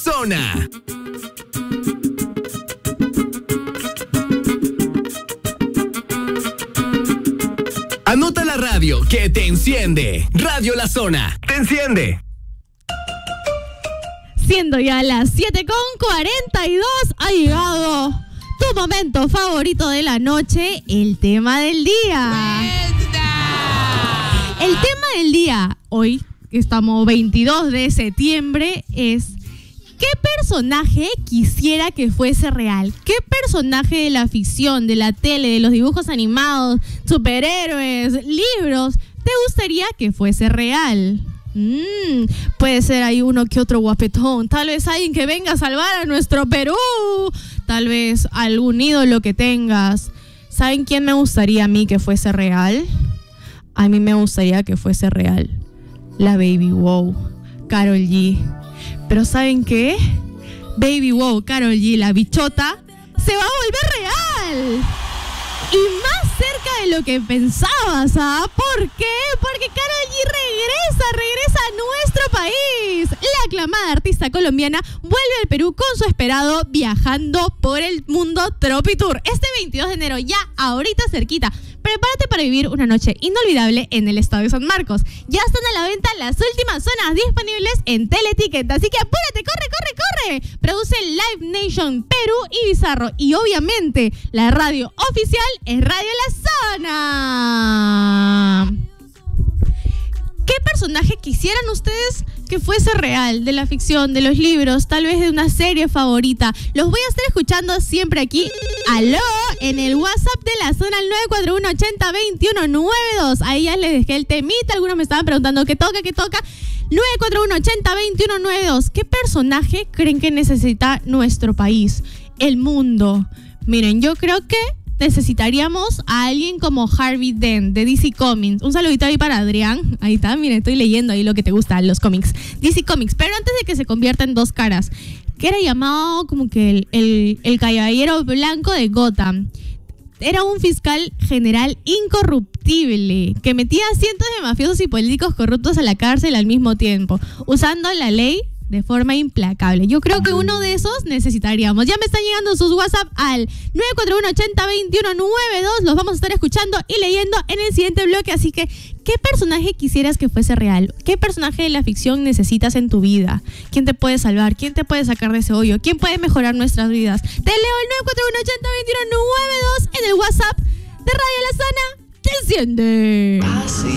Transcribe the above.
Zona. Anota la radio que te enciende. Radio La Zona. Te enciende. Siendo ya las 7:42, ha llegado tu momento favorito de la noche, el tema del día. El tema del día, hoy, que estamos 22 de septiembre, es ¿qué personaje quisiera que fuese real? ¿Qué personaje de la ficción, de la tele, de los dibujos animados, superhéroes, libros, te gustaría que fuese real? Puede ser ahí uno que otro guapetón, tal vez alguien que venga a salvar a nuestro Perú, tal vez algún ídolo que tengas. ¿Saben quién me gustaría a mí que fuese real? A mí me gustaría que fuese real la Baby Wow, Karol G. Pero ¿saben qué? Baby Wow, Karol G, la bichota, se va a volver real. Y más cerca de lo que pensabas, ¿ah? ¿Por qué? Porque Karol G regresa a nuestro país. La aclamada artista colombiana vuelve al Perú con su esperado Viajando por el Mundo Tropitour. Este 22 de enero, ya ahorita cerquita. Prepárate para vivir una noche inolvidable en el estado de San Marcos. Ya están a la venta las últimas zonas disponibles en Teleticket, así que apúrate, corre. Produce Live Nation Perú y Bizarro. Y obviamente la radio oficial es Radio La Zona. ¿Qué personaje quisieran ustedes que fuese real? De la ficción, de los libros, tal vez de una serie favorita. Los voy a estar escuchando siempre aquí. ¡Aló! En el WhatsApp de La Zona, al 941-80-2192. Ahí ya les dejé el temita. Algunos me estaban preguntando ¿qué toca? 941-80-2192. ¿Qué personaje creen que necesita nuestro país? El mundo. Miren, yo creo que necesitaríamos a alguien como Harvey Dent de DC Comics. Un saludito ahí para Adrián. Ahí está, miren, estoy leyendo ahí lo que te gusta, los cómics. DC Comics, pero antes de que se convierta en dos caras, que era llamado como que el caballero blanco de Gotham. Era un fiscal general incorruptible que metía a cientos de mafiosos y políticos corruptos a la cárcel al mismo tiempo, usando la ley de forma implacable. Yo creo que uno de esos necesitaríamos. Ya me están llegando sus WhatsApp al 941-80-2192. Los vamos a estar escuchando y leyendo en el siguiente bloque. Así que, ¿qué personaje quisieras que fuese real? ¿Qué personaje de la ficción necesitas en tu vida? ¿Quién te puede salvar? ¿Quién te puede sacar de ese hoyo? ¿Quién puede mejorar nuestras vidas? Te leo el 941-80-2192 en el WhatsApp de Radio La Zona. ¡Te enciende!